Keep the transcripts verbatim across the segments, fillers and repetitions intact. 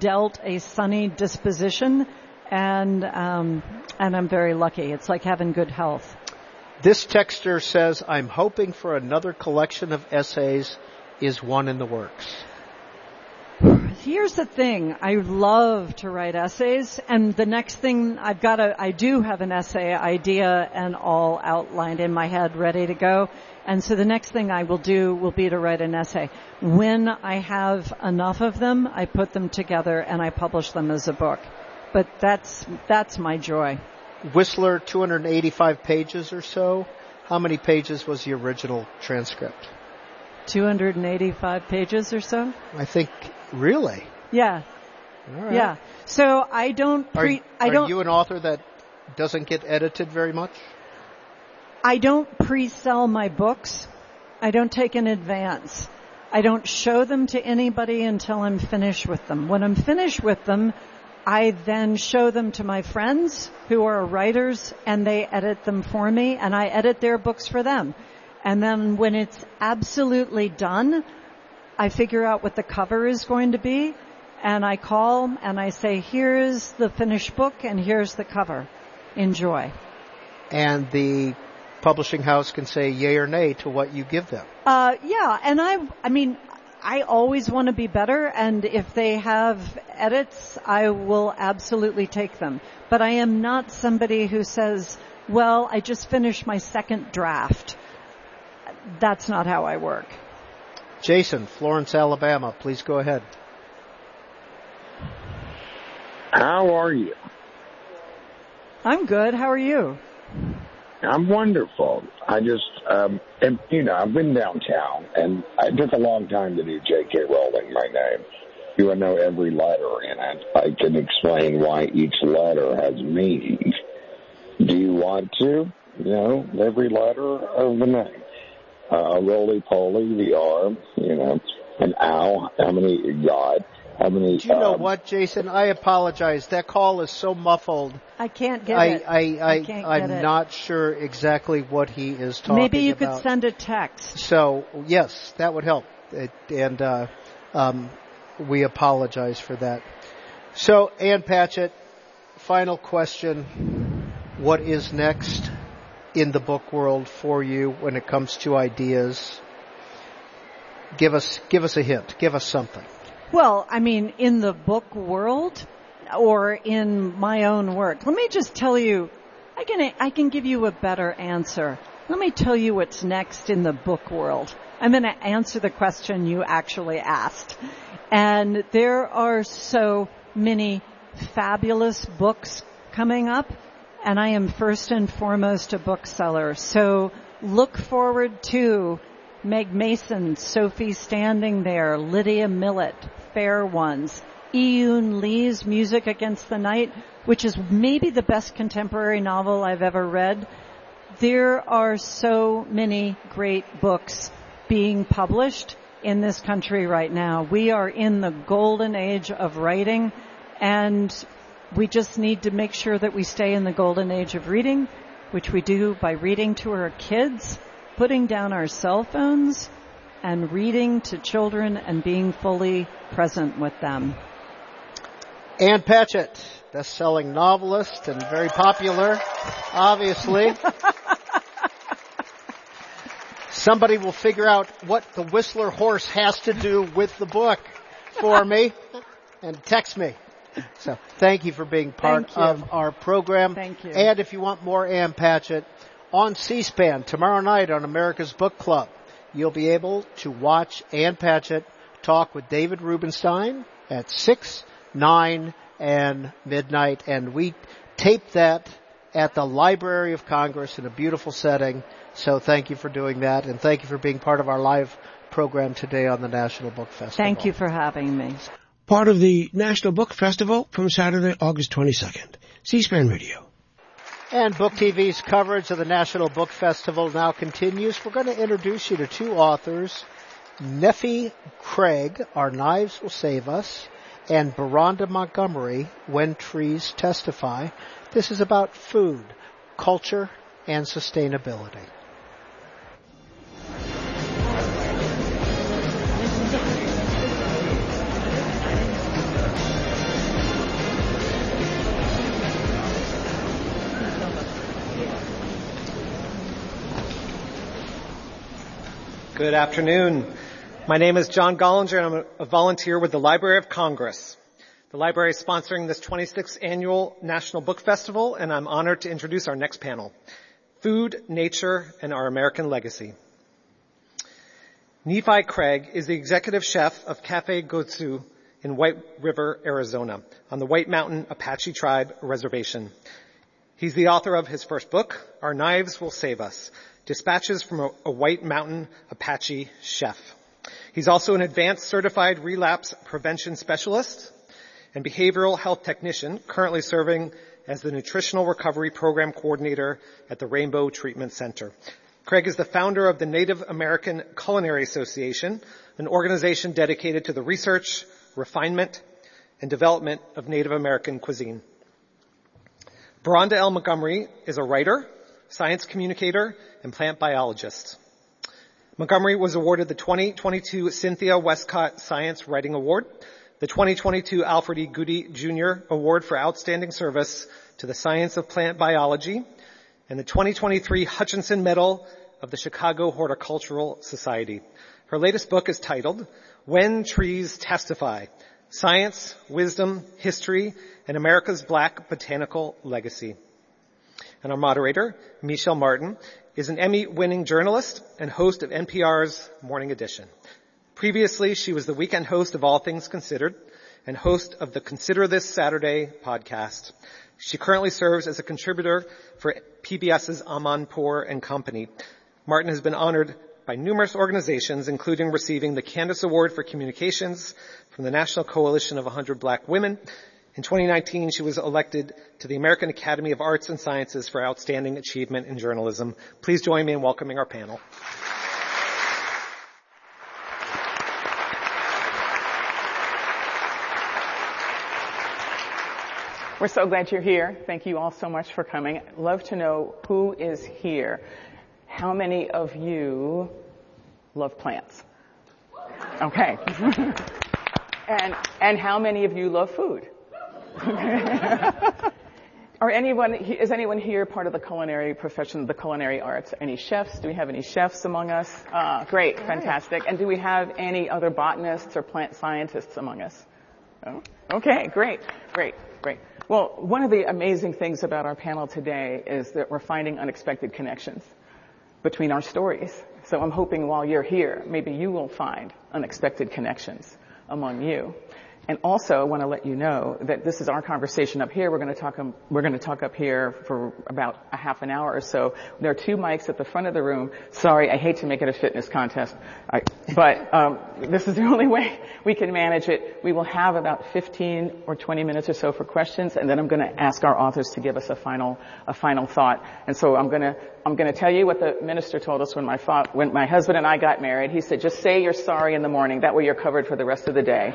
dealt a sunny disposition, and um, and I'm very lucky. It's like having good health. This texter says, I'm hoping for another collection of essays. Is one in the works? Here's the thing. I love to write essays, and the next thing I've got a, I do have an essay idea and all outlined in my head, ready to go. And so the next thing I will do will be to write an essay. When I have enough of them, I put them together and I publish them as a book. But that's, that's my joy. Whistler, two hundred eighty-five pages or so. How many pages was the original transcript? two hundred eighty-five pages or so. I think, really? Yeah. All right. Yeah. So I don't pre- are, I don't Are you an author that doesn't get edited very much? I don't pre-sell my books. I don't take an advance. I don't show them to anybody until I'm finished with them. When I'm finished with them, I then show them to my friends who are writers, and they edit them for me, and I edit their books for them. And then when it's absolutely done, I figure out what the cover is going to be, and I call and I say, here's the finished book and here's the cover. Enjoy. And the publishing house can say yay or nay to what you give them. Uh, yeah, and I, I mean, I always want to be better, and if they have edits, I will absolutely take them. But I am not somebody who says, well, I just finished my second draft. That's not how I work. Jason, Florence, Alabama, please go ahead. How are you? I'm good. How are you? I'm wonderful. I just, um, and, you know, I've been downtown, and it took a long time to do J K. Rowling my name. You would know every letter in it. I can explain why each letter has meaning. Do you want to? You know, every letter of the name. Uh, roly-poly, the R, you know, an ow, how many, God, how many... Do you know um, what, Jason? I apologize. That call is so muffled. I can't get I, it. I, I, I can't I'm get it. not sure exactly what he is talking about. Maybe you about. could send a text. So, yes, that would help. It, and uh, um, we apologize for that. So, Ann Patchett, final question. What is next in the book world for you when it comes to ideas? Give us, give us a hint. Give us something. Well, I mean, in the book world or in my own work, let me just tell you, I can, I can give you a better answer. Let me tell you what's next in the book world. I'm going to answer the question you actually asked. And there are so many fabulous books coming up. And I am first and foremost a bookseller. So look forward to Meg Mason, Sophie Standing There, Lydia Millett, Fair Ones, Iyun Lee's Music Against the Night, which is maybe the best contemporary novel I've ever read. There are so many great books being published in this country right now. We are in the golden age of writing, and we just need to make sure that we stay in the golden age of reading, which we do by reading to our kids, putting down our cell phones, and reading to children and being fully present with them. Ann Patchett, best-selling novelist and very popular, obviously. Somebody will figure out what the Whistler horse has to do with the book for me and text me. So thank you for being part of our program. Thank you. And if you want more Ann Patchett, on C-SPAN tomorrow night on America's Book Club, you'll be able to watch Ann Patchett talk with David Rubenstein at six, nine, and midnight. And we taped that at the Library of Congress in a beautiful setting. So thank you for doing that, and thank you for being part of our live program today on the National Book Festival. Thank you for having me. Part of the National Book Festival from Saturday, August twenty-second. C-SPAN Radio. And Book T V's coverage of the National Book Festival now continues. We're going to introduce you to two authors, Nephi Craig, Our Knives Will Save Us, and Beronda Montgomery, When Trees Testify. This is about food, culture, and sustainability. Good afternoon. My name is John Gollinger, and I'm a volunteer with the Library of Congress. The library is sponsoring this twenty-sixth Annual National Book Festival, and I'm honored to introduce our next panel, Food, Nature, and Our American Legacy. Nephi Craig is the executive chef of Cafe Gotsu in White River, Arizona, on the White Mountain Apache Tribe Reservation. He's the author of his first book, Our Knives Will Save Us, Dispatches from a, a White Mountain Apache Chef. He's also an advanced certified relapse prevention specialist and behavioral health technician, currently serving as the Nutritional Recovery Program Coordinator at the Rainbow Treatment Center. Craig is the founder of the Native American Culinary Association, an organization dedicated to the research, refinement, and development of Native American cuisine. Beronda L. Montgomery is a writer, science communicator, and plant biologist. Montgomery was awarded the twenty twenty-two Cynthia Westcott Science Writing Award, the twenty twenty-two Alfred E. Goody Junior Award for Outstanding Service to the Science of Plant Biology, and the twenty twenty-three Hutchinson Medal of the Chicago Horticultural Society. Her latest book is titled, When Trees Testify, Science, Wisdom, History, and America's Black Botanical Legacy. And our moderator, Michelle Martin, is an Emmy-winning journalist and host of N P R's Morning Edition. Previously, she was the weekend host of All Things Considered and host of the Consider This Saturday podcast. She currently serves as a contributor for PBS's Amanpour and Company. Martin has been honored by numerous organizations, including receiving the Candace Award for Communications from the National Coalition of one hundred Black Women. In twenty nineteen, she was elected to the American Academy of Arts and Sciences for outstanding achievement in journalism. Please join me in welcoming our panel. We're so glad you're here. Thank you all so much for coming. I'd love to know who is here. How many of you love plants? Okay. and and how many of you love food? Are anyone, is anyone here part of the culinary profession, the culinary arts? Any chefs? Do we have any chefs among us? Uh, great, fantastic. And do we have any other botanists or plant scientists among us? Oh, okay, great, great, great. Well, one of the amazing things about our panel today is that we're finding unexpected connections between our stories. So I'm hoping while you're here, maybe you will find unexpected connections among you. And also, I want to let you know that this is our conversation up here. We're going to talk. Um, we're going to talk up here for about a half an hour or so. There are two mics at the front of the room. Sorry, I hate to make it a fitness contest, I, but um, this is the only way we can manage it. We will have about fifteen or twenty minutes or so for questions, and then I'm going to ask our authors to give us a final, a final thought. And so I'm going to, I'm going to tell you what the minister told us when my fa- when my husband and I got married. He said, "Just say you're sorry in the morning. That way you're covered for the rest of the day."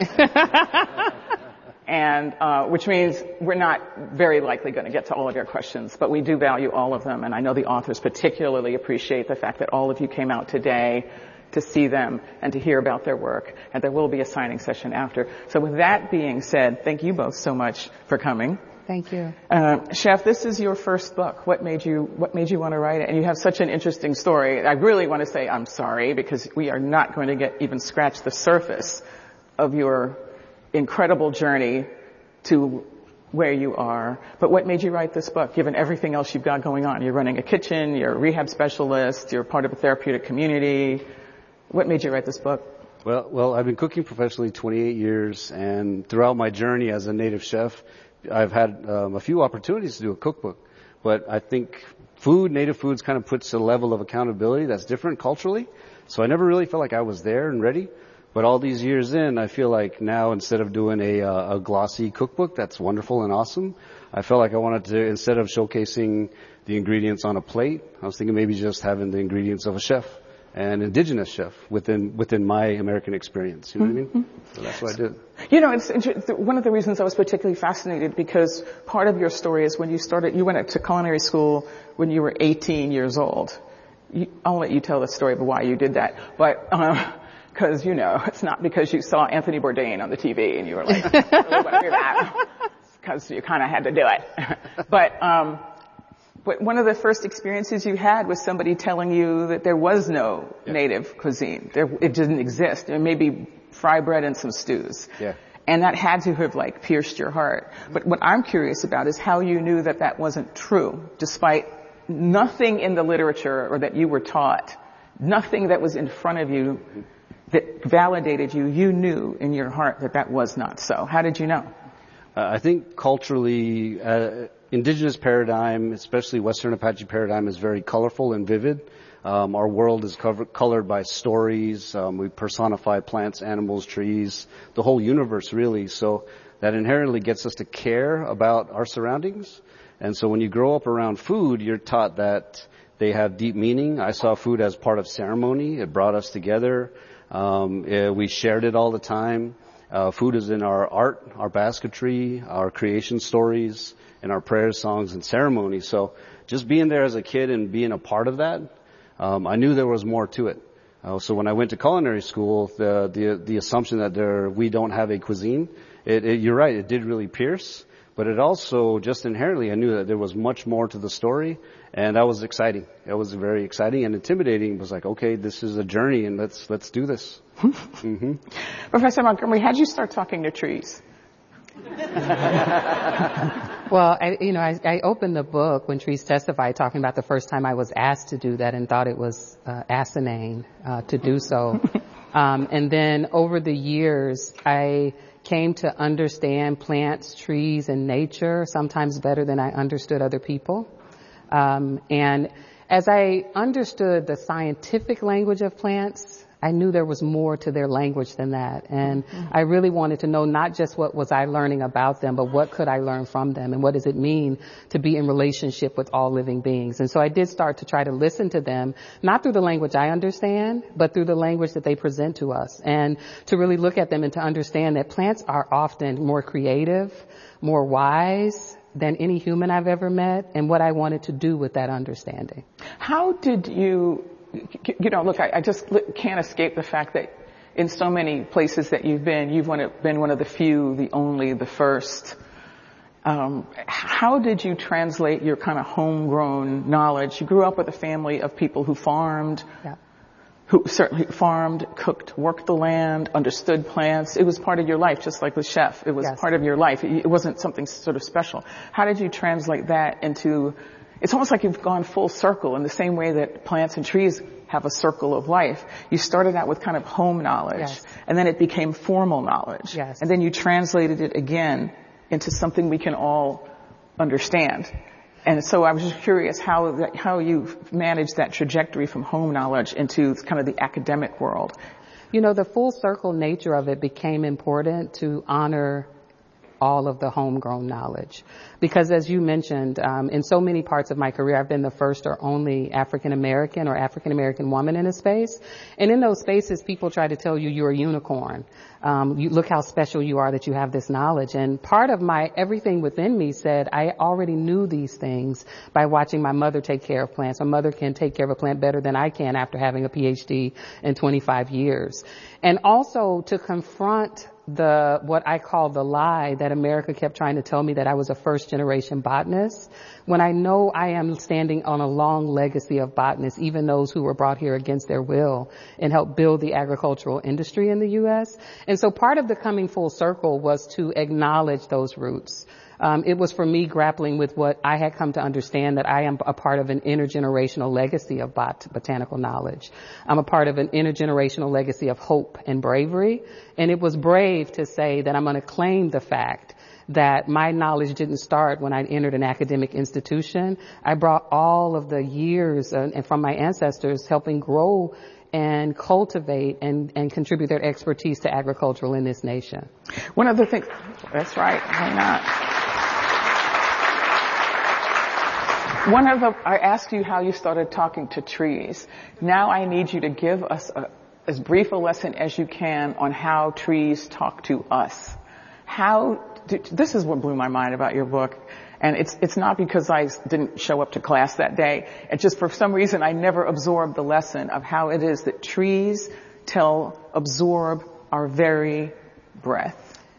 And, uh, which means we're not very likely going to get to all of your questions, but we do value all of them. And I know the authors particularly appreciate the fact that all of you came out today to see them and to hear about their work. And there will be a signing session after. So with that being said, thank you both so much for coming. Thank you. Uh, Chef, this is your first book. What made you, what made you want to write it? And you have such an interesting story. I really want to say I'm sorry because we are not going to get even scratch the surface of your incredible journey to where you are. But what made you write this book, given everything else you've got going on? You're running a kitchen, you're a rehab specialist, you're part of a therapeutic community. What made you write this book? Well, well, I've been cooking professionally twenty-eight years, and throughout my journey as a native chef, I've had um, a few opportunities to do a cookbook. But I think food, native foods, kind of puts a level of accountability that's different culturally. So I never really felt like I was there and ready. But all these years in, I feel like now instead of doing a, uh, a glossy cookbook that's wonderful and awesome, I felt like I wanted to, instead of showcasing the ingredients on a plate, I was thinking maybe just having the ingredients of a chef, an indigenous chef within within my American experience. You know what mm-hmm. I mean? So that's what I did. You know, it's one of the reasons I was particularly fascinated because part of your story is when you started, you went to culinary school when you were eighteen years old. You, I'll let you tell the story of why you did that, but. Uh, Because, you know, it's not because you saw Anthony Bourdain on the T V and you were like, I really want to do that. Because you kind of had to do it. But, um, But one of the first experiences you had was somebody telling you that there was no yeah. native cuisine. There, it didn't exist. There may be fry bread and some stews. Yeah. And that had to have like pierced your heart. But what I'm curious about is how you knew that that wasn't true, despite nothing in the literature or that you were taught, nothing that was in front of you that validated you. You knew in your heart that that was not so. How did you know? Uh, I think culturally, uh, indigenous paradigm, especially Western Apache paradigm, is very colorful and vivid. Um, our world is covered, colored by stories. Um, we personify plants, animals, trees, the whole universe really. So that inherently gets us to care about our surroundings. And so when you grow up around food, you're taught that they have deep meaning. I saw food as part of ceremony. It brought us together. Um, it, we shared it all the time. Uh, food is in our art, our basketry, our creation stories, and our prayers, songs, and ceremonies. So just being there as a kid and being a part of that, um, I knew there was more to it. Uh, so when I went to culinary school, the the, the assumption that there we don't have a cuisine, it, it, you're right, it did really pierce. But it also, just inherently, I knew that there was much more to the story, and that was exciting. That was very exciting and intimidating. It was like, okay, this is a journey, and let's let's do this. mm-hmm. Professor Montgomery, how'd you start talking to trees? Well, I, you know, I, I opened the book when Trees Testify talking about the first time I was asked to do that and thought it was uh, asinine uh, to do so. um, and then over the years, I came to understand plants, trees, and nature sometimes better than I understood other people. Um, and as I understood the scientific language of plants, I knew there was more to their language than that. And mm-hmm. I really wanted to know not just what was I learning about them, but what could I learn from them, and what does it mean to be in relationship with all living beings. And so I did start to try to listen to them, not through the language I understand, but through the language that they present to us, and to really look at them and to understand that plants are often more creative, more wise than any human I've ever met, and what I wanted to do with that understanding. How did you You know, look, I, I just can't escape the fact that in so many places that you've been, you've been one of the few, the only, the first. Um, how did you translate your kind of homegrown knowledge? You grew up with a family of people who farmed, yeah. who certainly farmed, cooked, worked the land, understood plants. It was part of your life, just like the chef. It was yes. part of your life. It wasn't something sort of special. How did you translate that into... It's almost like you've gone full circle in the same way that plants and trees have a circle of life. You started out with kind of home knowledge, yes. and then it became formal knowledge. Yes. And then you translated it again into something we can all understand. And so I was just curious how that, how you managed that trajectory from home knowledge into kind of the academic world. You know, the full circle nature of it became important to honor all of the homegrown knowledge. Because as you mentioned, um, in so many parts of my career, I've been the first or only African American or African American woman in a space. And in those spaces, people try to tell you you're a unicorn. Um, you look how special you are that you have this knowledge. And part of my, everything within me said I already knew these things by watching my mother take care of plants. My mother can take care of a plant better than I can after having a P H D in twenty-five years. And also to confront the, what I call the lie that America kept trying to tell me that I was a first generation botanist, when I know I am standing on a long legacy of botanists, even those who were brought here against their will, and helped build the agricultural industry in the U S. And so part of the coming full circle was to acknowledge those roots. Um, it was for me grappling with what I had come to understand, that I am a part of an intergenerational legacy of bot- botanical knowledge. I'm a part of an intergenerational legacy of hope and bravery. And it was brave to say that I'm going to claim the fact that my knowledge didn't start when I entered an academic institution. I brought all of the years uh, and from my ancestors helping grow and cultivate and, and contribute their expertise to agriculture in this nation. One of the things, that's right, why not? One of the, I asked you how you started talking to trees. Now I need you to give us a, as brief a lesson as you can on how trees talk to us. How, do, this is what blew my mind about your book. And it's, it's not because I didn't show up to class that day. It's just for some reason I never absorbed the lesson of how it is that trees tell, absorb our very breath.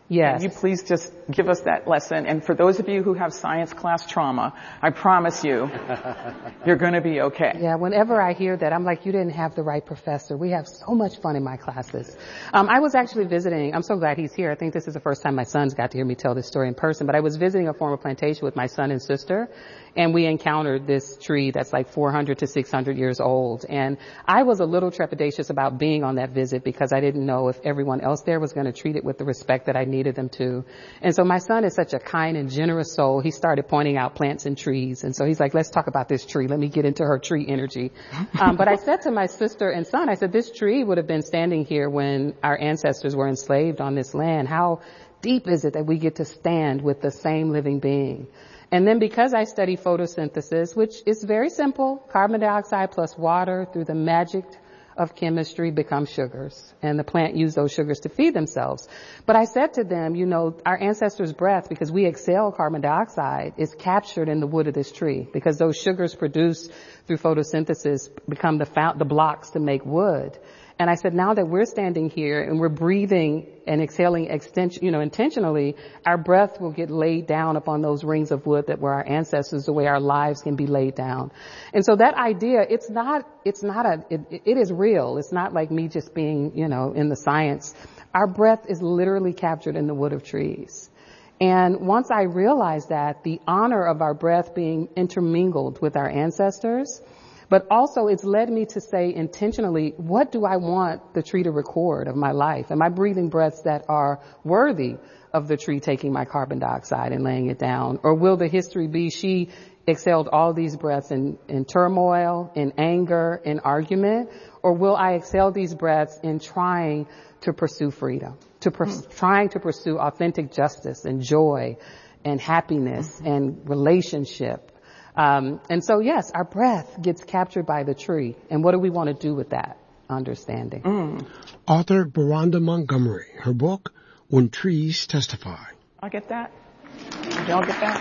Yes. Can you please just give us that lesson? And for those of you who have science class trauma, I promise you, you're going to be okay. Yeah, whenever I hear that, I'm like, you didn't have the right professor. We have so much fun in my classes. Um, I was actually visiting, I'm so glad he's here. I think this is the first time my sons got to hear me tell this story in person, but I was visiting a former plantation with my son and sister, and we encountered this tree that's like four hundred to six hundred years old. And I was a little trepidatious about being on that visit because I didn't know if everyone else there was going to treat it with the respect that I needed them to. And so my son is such a kind and generous soul. He started pointing out plants and trees. And so he's like, let's talk about this tree. Let me get into her tree energy. Um, but I said to my sister and son, I said, this tree would have been standing here when our ancestors were enslaved on this land. How deep is it that we get to stand with the same living being? And then because I study photosynthesis, which is very simple, carbon dioxide plus water through the magic of chemistry become sugars, and the plant use those sugars to feed themselves. But I said to them, you know, our ancestors' breath, because we exhale carbon dioxide, is captured in the wood of this tree, because those sugars produced through photosynthesis become the fount- the blocks to make wood. And I said, now that we're standing here and we're breathing and exhaling extension, you know, intentionally, our breath will get laid down upon those rings of wood that were our ancestors, the way our lives can be laid down. And so that idea, it's not, it's not a, it, it is real. It's not like me just being, you know, in the science. Our breath is literally captured in the wood of trees. And once I realized that, the honor of our breath being intermingled with our ancestors, but also it's led me to say intentionally, what do I want the tree to record of my life? Am I breathing breaths that are worthy of the tree taking my carbon dioxide and laying it down? Or will the history be she exhaled all these breaths in, in turmoil, in anger, in argument? Or will I exhale these breaths in trying to pursue freedom, to pers- mm. trying to pursue authentic justice and joy and happiness mm-hmm. and relationship? Um, and so, yes, our breath gets captured by the tree. And what do we want to do with that understanding? Mm. Author Beronda Montgomery, her book, When Trees Testify. I'll get that. Y'all get that?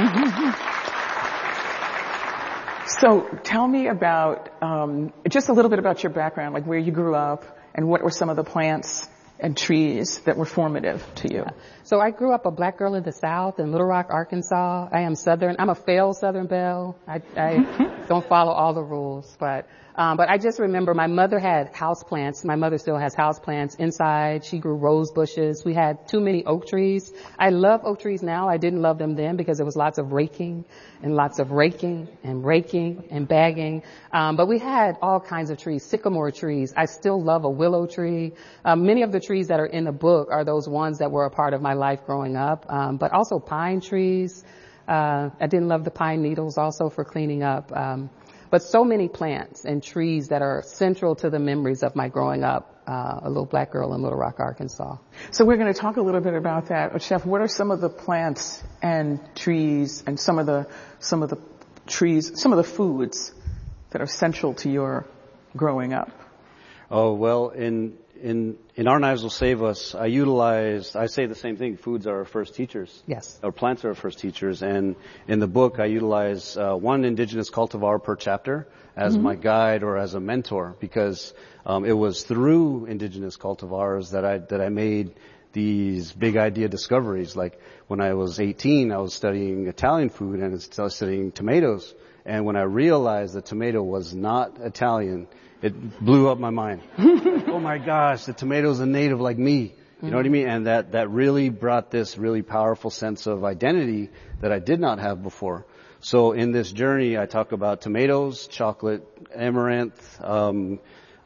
So tell me about, um, just a little bit about your background, like where you grew up and what were some of the plants and trees that were formative to you. Yeah. So I grew up a black girl in the South in Little Rock, Arkansas. I am Southern. I'm a failed Southern belle. I, I don't follow all the rules, but um, but I just remember my mother had house plants. My mother still has house plants inside. She grew rose bushes. We had too many oak trees. I love oak trees now. I didn't love them then because there was lots of raking and lots of raking and raking and bagging. Um, but we had all kinds of trees, sycamore trees. I still love a willow tree. Um, many of the trees that are in the book are those ones that were a part of my life growing up, um, but also pine trees. Uh, I didn't love the pine needles also for cleaning up. Um, but so many plants and trees that are central to the memories of my growing up, uh, a little black girl in Little Rock, Arkansas. So we're going to talk a little bit about that. Chef, what are some of the plants and trees and some of the, some of the trees, some of the foods that are central to your growing up? Oh, well, in, in, in Our Knives Will Save Us, I utilize, I say the same thing, foods are our first teachers. Yes. Or plants are our first teachers. And in the book, I utilize uh, one indigenous cultivar per chapter as mm-hmm. my guide or as a mentor, because um, it was through indigenous cultivars that I, that I made these big idea discoveries. Like when I was eighteen, I was studying Italian food and I was studying tomatoes. And when I realized that tomato was not Italian, it blew up my mind. Like, oh my gosh, the tomato's a native like me. You know what I mean? And that, that really brought this really powerful sense of identity that I did not have before. So in this journey, I talk about tomatoes, chocolate, amaranth, um,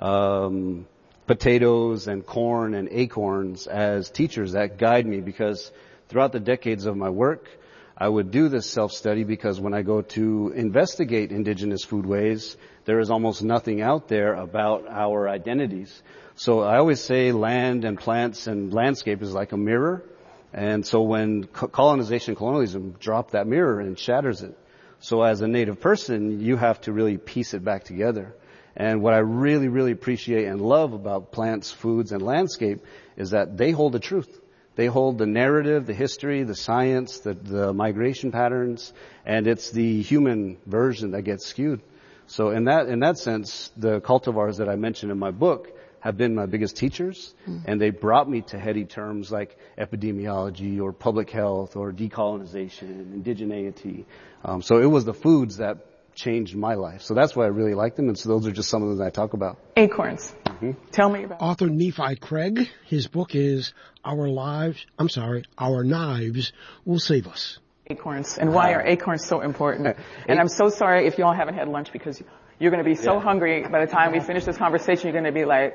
um, potatoes and corn and acorns as teachers that guide me, because throughout the decades of my work, I would do this self-study because when I go to investigate indigenous foodways, there is almost nothing out there about our identities. So I always say land and plants and landscape is like a mirror. And so when colonization, colonialism drop that mirror and shatters it. So as a native person, you have to really piece it back together. And what I really, really appreciate and love about plants, foods, and landscape is that they hold the truth. They hold the narrative, the history, the science, the, the migration patterns, and it's the human version that gets skewed. So in that, in that sense, the cultivars that I mentioned in my book have been my biggest teachers, mm. and they brought me to heady terms like epidemiology or public health or decolonization, indigeneity. Um, so it was the foods that changed my life. So that's why I really like them, and so those are just some of them that I talk about. Acorns. Mm-hmm. Tell me about author Nephi Craig. His book is Our Lives, I'm sorry, Our Knives Will Save Us. Acorns, and why are acorns so important? And I'm so sorry if y'all haven't had lunch, because you're going to be so yeah. hungry by the time we finish this conversation. You're going to be like,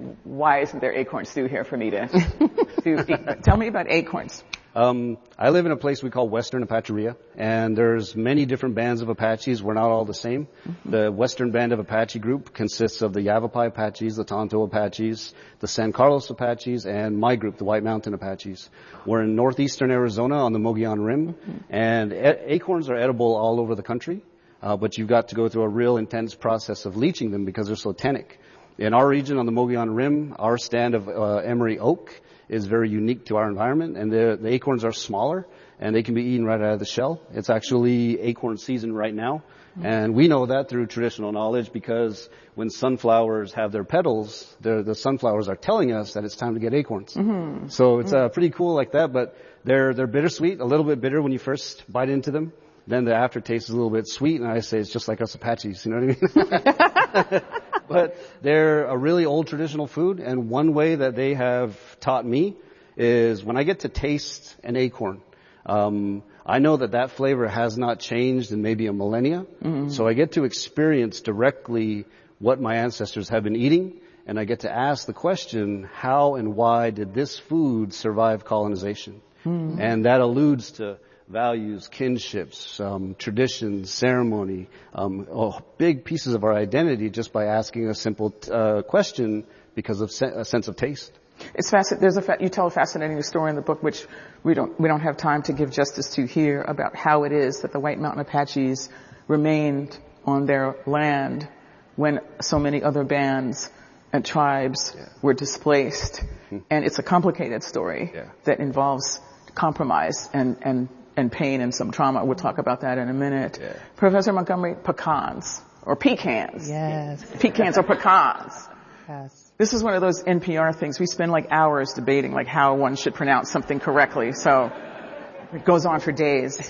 why isn't there acorn stew here for me to, to eat? Tell me about acorns. Um, I live in a place we call Western Apacheria, and there's many different bands of Apaches. We're not all the same. Mm-hmm. The Western Band of Apache group consists of the Yavapai Apaches, the Tonto Apaches, the San Carlos Apaches, and my group, the White Mountain Apaches. We're in northeastern Arizona on the Mogollon Rim, mm-hmm. and a- acorns are edible all over the country, uh, but you've got to go through a real intense process of leaching them because they're so tannic. In our region on the Mogollon Rim, our stand of uh, emery oak is very unique to our environment, and the, the acorns are smaller, and they can be eaten right out of the shell. It's actually acorn season right now, mm-hmm. and we know that through traditional knowledge, because when sunflowers have their petals, the sunflowers are telling us that it's time to get acorns. Mm-hmm. So it's uh, pretty cool like that, but they're they're bittersweet, a little bit bitter when you first bite into them. Then the aftertaste is a little bit sweet, and I say it's just like us Apaches, you know what I mean? But they're a really old traditional food, and one way that they have taught me is when I get to taste an acorn, um, I know that that flavor has not changed in maybe a millennia. Mm-hmm. So I get to experience directly what my ancestors have been eating, and I get to ask the question, how and why did this food survive colonization? Mm-hmm. And that alludes to values, kinships, um, traditions, ceremony, um, oh, big pieces of our identity just by asking a simple uh, question because of se- a sense of taste. It's fascinating. There's a fa- you tell a fascinating story in the book, which we don't we don't have time to give justice to here, about how it is that the White Mountain Apaches remained on their land when so many other bands and tribes yeah. were displaced. Mm-hmm. And it's a complicated story yeah. that involves compromise and and and pain and some trauma. We'll talk about that in a minute. Yeah. Professor Montgomery, pecans or pecans. Yes. Pecans or pecans. Yes. This is one of those N P R things. We spend like hours debating like how one should pronounce something correctly. So it goes on for days.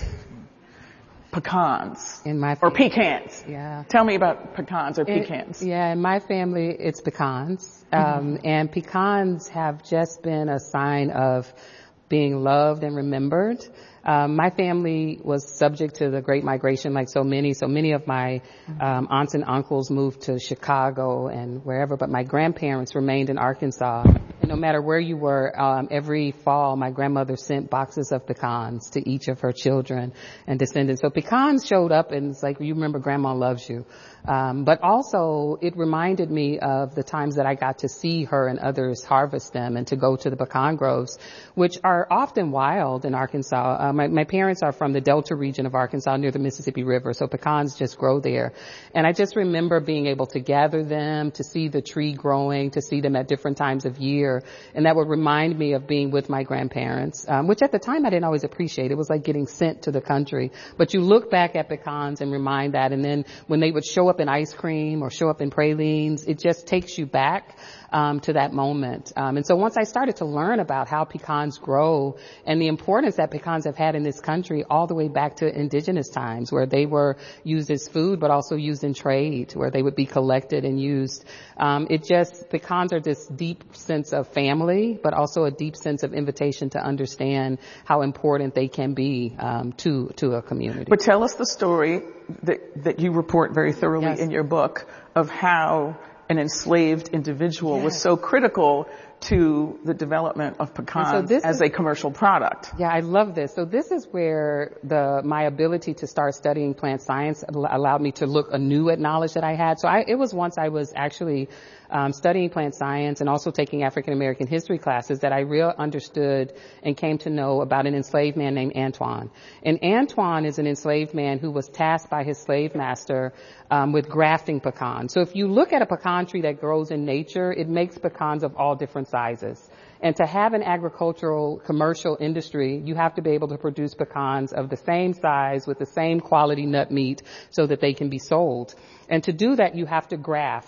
Pecans. In my or pecans. Yeah. Tell me about pecans or pecans. It, yeah, in my family it's pecans. Mm-hmm. Um, and pecans have just been a sign of being loved and remembered. Um, my family was subject to the Great Migration like so many. So many of my um, aunts and uncles moved to Chicago and wherever, but my grandparents remained in Arkansas. And no matter where you were, um, every fall my grandmother sent boxes of pecans to each of her children and descendants. So pecans showed up, and it's like, you remember Grandma loves you. Um, but also it reminded me of the times that I got to see her and others harvest them and to go to the pecan groves, which are often wild in Arkansas. Uh, my, my parents are from the Delta region of Arkansas near the Mississippi River, so pecans just grow there. And I just remember being able to gather them, to see the tree growing, to see them at different times of year. And that would remind me of being with my grandparents, um, which at the time I didn't always appreciate. It was like getting sent to the country. But you look back at pecans and remind that, and then when they would show up in ice cream or show up in pralines, it just takes you back um, to that moment. Um, and so once I started to learn about how pecans grow and the importance that pecans have had in this country all the way back to indigenous times, where they were used as food but also used in trade, where they would be collected and used, um, it just, pecans are this deep sense of family, but also a deep sense of invitation to understand how important they can be um, to to a community. But tell us the story that that you report very thoroughly yes. in your book of how an enslaved individual yes. was so critical to the development of pecans so as is, a commercial product. Yeah, I love this. So this is where the my ability to start studying plant science allowed me to look anew at knowledge that I had. So I, it was once I was actually um, studying plant science and also taking African American history classes that I real understood and came to know about an enslaved man named Antoine. And Antoine is an enslaved man who was tasked by his slave master um, with grafting pecans. So if you look at a pecan tree that grows in nature, it makes pecans of all different sizes. And to have an agricultural commercial industry, you have to be able to produce pecans of the same size with the same quality nut meat so that they can be sold. And to do that, you have to graft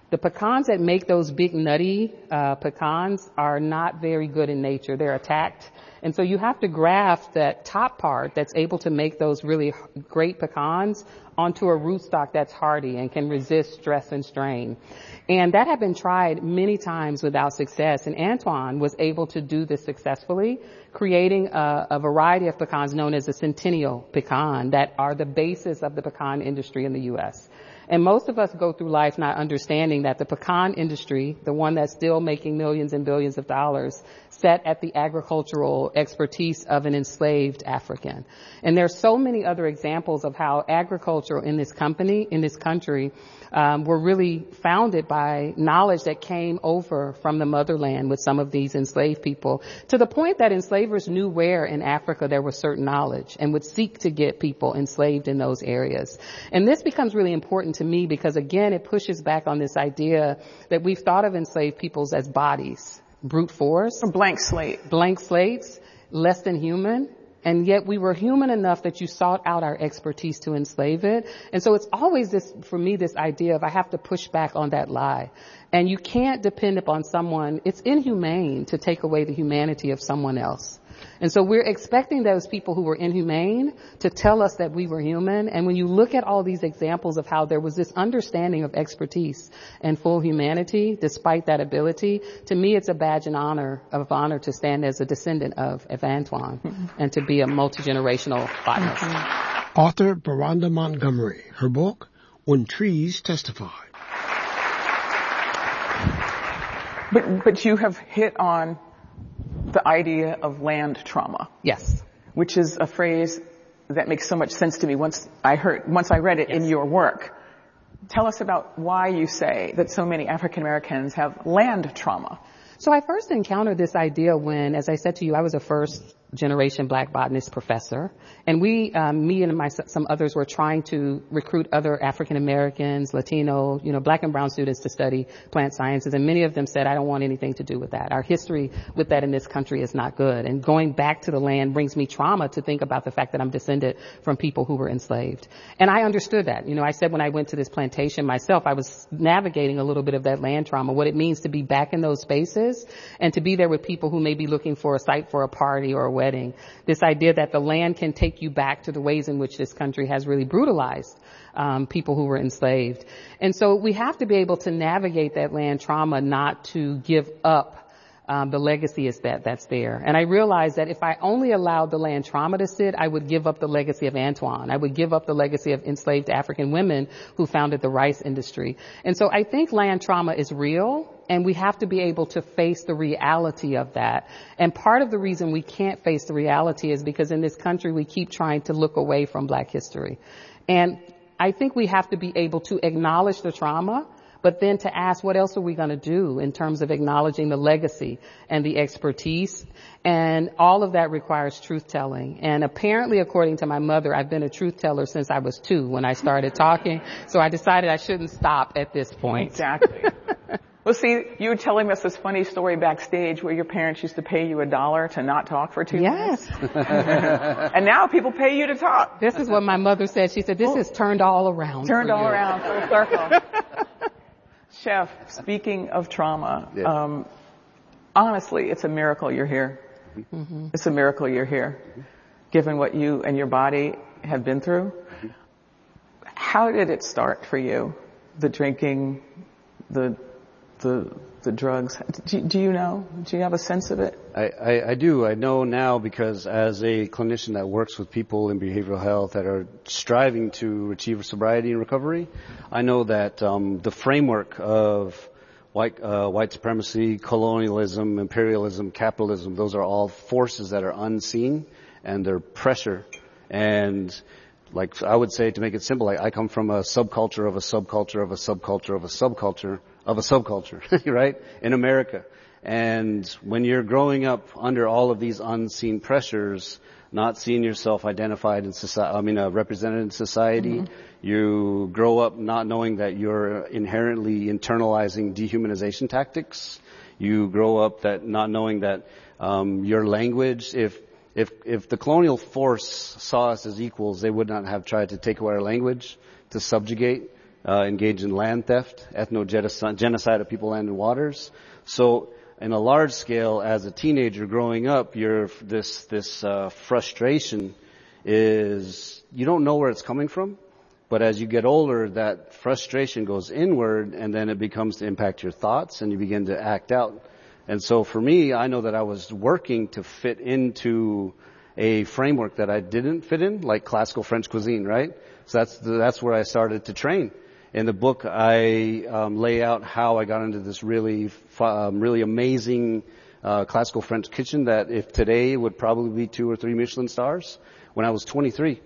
The pecans that make those big nutty uh, pecans are not very good in nature. They're attacked. And so you have to graft that top part that's able to make those really great pecans onto a rootstock that's hardy and can resist stress and strain. And that had been tried many times without success. And Antoine was able to do this successfully, creating a, a variety of pecans known as the Centennial pecan that are the basis of the pecan industry in the U S. And most of us go through life not understanding that the pecan industry, the one that's still making millions and billions of dollars, sat at the agricultural expertise of an enslaved African. And there's so many other examples of how agriculture in this company, in this country, um, were really founded by knowledge that came over from the motherland with some of these enslaved people, to the point that enslavers knew where in Africa there was certain knowledge and would seek to get people enslaved in those areas. And this becomes really important to me because, again, it pushes back on this idea that we've thought of enslaved peoples as bodies, brute force. A blank slate. Blank slates, less than human. And yet we were human enough that you sought out our expertise to enslave it. And so it's always this, for me, this idea of I have to push back on that lie. And you can't depend upon someone. It's inhumane to take away the humanity of someone else. And so we're expecting those people who were inhumane to tell us that we were human. And when you look at all these examples of how there was this understanding of expertise and full humanity, despite that ability, to me it's a badge and honor of honor to stand as a descendant of, of Antoine mm-hmm. and to be a multi-generational botanist. Mm-hmm. Author Veranda Montgomery, her book, When Trees Testify. But, but you have hit on the idea of land trauma. Yes. Which is a phrase that makes so much sense to me once I heard, once I read it yes. in your work. Tell us about why you say that so many African Americans have land trauma. So I first encountered this idea when, as I said to you, I was a first generation black botanist professor. And we, um, me and my, some others were trying to recruit other African Americans, Latino, you know, black and brown students to study plant sciences. And many of them said, I don't want anything to do with that. Our history with that in this country is not good. And going back to the land brings me trauma to think about the fact that I'm descended from people who were enslaved. And I understood that. You know, I said when I went to this plantation myself, I was navigating a little bit of that land trauma, what it means to be back in those spaces and to be there with people who may be looking for a site for a party or a wedding. This idea that the land can take you back to the ways in which this country has really brutalized um, people who were enslaved. And so we have to be able to navigate that land trauma, not to give up um, the legacy is that that's there. And I realized that if I only allowed the land trauma to sit, I would give up the legacy of Antoine. I would give up the legacy of enslaved African women who founded the rice industry. And so I think land trauma is real. And we have to be able to face the reality of that. And part of the reason we can't face the reality is because in this country we keep trying to look away from black history. And I think we have to be able to acknowledge the trauma, but then to ask what else are we going to do in terms of acknowledging the legacy and the expertise. And all of that requires truth-telling. And apparently, according to my mother, I've been a truth-teller since I was two when I started talking. So I decided I shouldn't stop at this point. Exactly. Well, see, you were telling us this funny story backstage where your parents used to pay you a dollar to not talk for two yes. minutes. Yes. And now people pay you to talk. This is what my mother said. She said, this oh. is turned all around. Turned all you. around, full circle. Chef, speaking of trauma, yeah. um, honestly, it's a miracle you're here. Mm-hmm. It's a miracle you're here, given what you and your body have been through. Mm-hmm. How did it start for you? The drinking, the the the drugs. Do, do you know? Do you have a sense of it? I, I, I do. I know now because as a clinician that works with people in behavioral health that are striving to achieve sobriety and recovery, I know that um, the framework of white uh, white supremacy, colonialism, imperialism, capitalism, those are all forces that are unseen and they're pressure. And like I would say, to make it simple, like I come from a subculture of a subculture of a subculture of a subculture of a subculture, right? In America. And when you're growing up under all of these unseen pressures, not seeing yourself identified in society, I mean, uh, represented in society, mm-hmm. you grow up not knowing that you're inherently internalizing dehumanization tactics. You grow up that not knowing that um, your language, if If if the colonial force saw us as equals, they would not have tried to take away our language, to subjugate uh, engage in land theft, ethno-genocide of people, land, and waters. So in a large scale, as a teenager growing up, you're, this, this, uh, frustration is, you don't know where it's coming from, but as you get older, that frustration goes inward, and then it becomes to impact your thoughts, and you begin to act out. And so for me, I know that I was working to fit into a framework that I didn't fit in, like classical French cuisine, right? So that's, the, that's where I started to train. In the book, I um, lay out how I got into this really, um, really amazing uh, classical French kitchen that, if today, would probably be two or three Michelin stars. When I was twenty-three,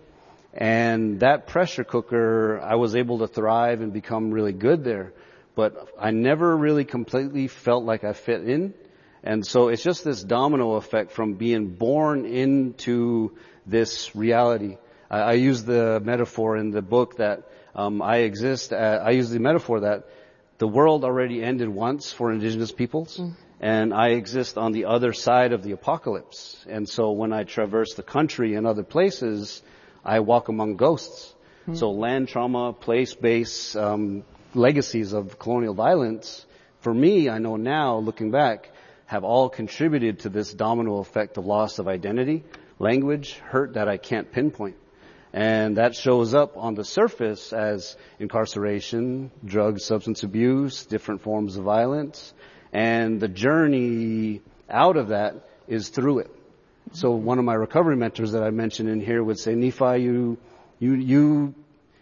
and that pressure cooker, I was able to thrive and become really good there. But I never really completely felt like I fit in, and so it's just this domino effect from being born into this reality. I, I use the metaphor in the book that. Um, I exist, uh, I use the metaphor that the world already ended once for indigenous peoples, mm. and I exist on the other side of the apocalypse. And so when I traverse the country and other places, I walk among ghosts. Mm. So land trauma, place-based um, legacies of colonial violence, for me, I know now, looking back, have all contributed to this domino effect of loss of identity, language, hurt that I can't pinpoint. And that shows up on the surface as incarceration, drugs, substance abuse, different forms of violence. And the journey out of that is through it. So one of my recovery mentors that I mentioned in here would say, Nephi, you, you, you,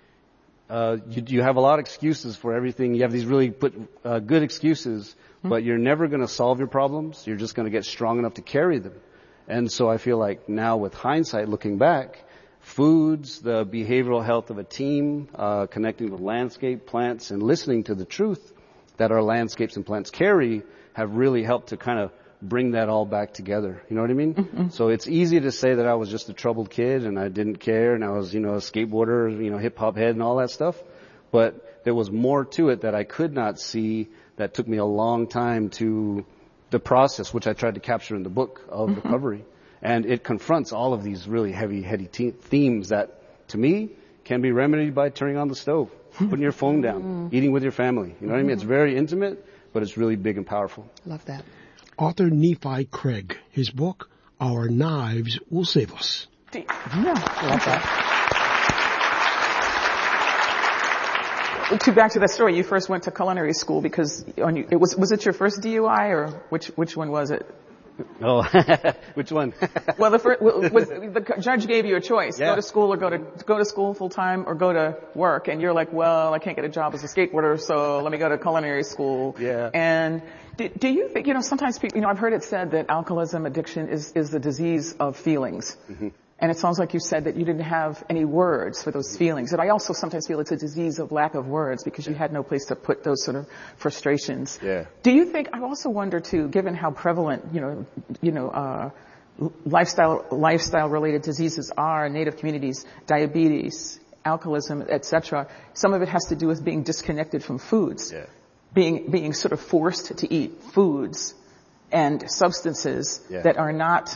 uh, you, you have a lot of excuses for everything. You have these really put, uh, good excuses, but you're never going to solve your problems. You're just going to get strong enough to carry them. And so I feel like now with hindsight, looking back, foods, the behavioral health of a team, uh, connecting with landscape, plants, and listening to the truth that our landscapes and plants carry have really helped to kind of bring that all back together. You know what I mean? Mm-hmm. So it's easy to say that I was just a troubled kid and I didn't care and I was, you know, a skateboarder, you know, hip hop head and all that stuff. But there was more to it that I could not see that took me a long time to the process, which I tried to capture in the book of mm-hmm. recovery. And it confronts all of these really heavy, heady te- themes that, to me, can be remedied by turning on the stove, putting your phone down, eating with your family. You know what I mean? It's very intimate, but it's really big and powerful. Love that. Author Nephi Craig, his book, Our Knives Will Save Us. Yeah, love that. To back to that story, you first went to culinary school because on you, it was was it your first D U I or which which one was it? Oh, which one? Well, the, first, was, the judge gave you a choice: yeah. go to school or go to go to school full time, or go to work. And you're like, well, I can't get a job as a skateboarder, so let me go to culinary school. Yeah. And do, do you think, you know, sometimes people, you know, I've heard it said that alcoholism addiction is is the disease of feelings. Mm-hmm. And it sounds like you said that you didn't have any words for those feelings. And I also sometimes feel it's a disease of lack of words because you had no place to put those sort of frustrations. Yeah. Do you think, I also wonder too, given how prevalent, you know, you know, uh, lifestyle, lifestyle related diseases are in Native communities, diabetes, alcoholism, et cetera, some of it has to do with being disconnected from foods. Yeah. Being, being sort of forced to eat foods and substances yeah. that are not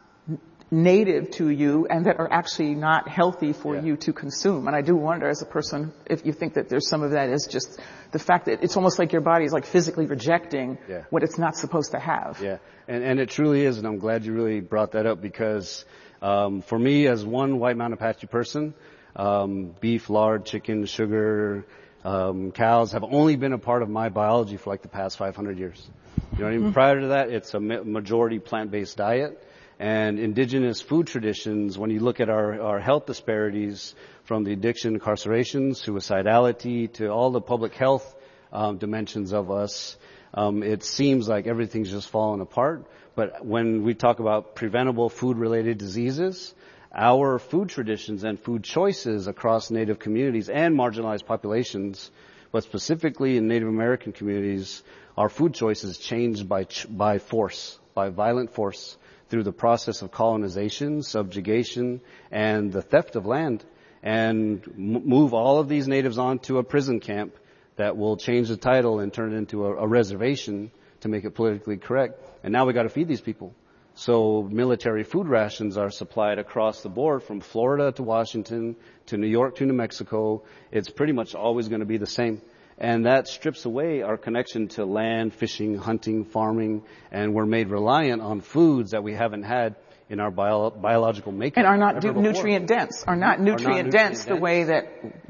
native to you and that are actually not healthy for yeah. you to consume. And I do wonder as a person if you think that there's some of that is just the fact that it's almost like your body is like physically rejecting yeah. what it's not supposed to have. Yeah, and, and it truly is, and I'm glad you really brought that up because um, for me as one White Mountain Apache person, um, beef, lard, chicken, sugar, um, cows have only been a part of my biology for like the past five hundred years. You know what I mean? Mm-hmm. Prior to that, it's a majority plant-based diet. And indigenous food traditions, when you look at our, our health disparities from the addiction, incarceration, suicidality to all the public health um, dimensions of us, um, it seems like everything's just fallen apart. But when we talk about preventable food-related diseases, our food traditions and food choices across Native communities and marginalized populations, but specifically in Native American communities, our food choices changed by by force, by violent force, through the process of colonization, subjugation, and the theft of land, and m- move all of these natives onto a prison camp that will change the title and turn it into a, a reservation to make it politically correct. And now we got to feed these people. So military food rations are supplied across the board from Florida to Washington to New York to New Mexico. It's pretty much always going to be the same. And that strips away our connection to land, fishing, hunting, farming, and we're made reliant on foods that we haven't had in our bio- biological makeup. And are not du- nutrient dense, are not nutrient, are not nutrient dense, dense the way that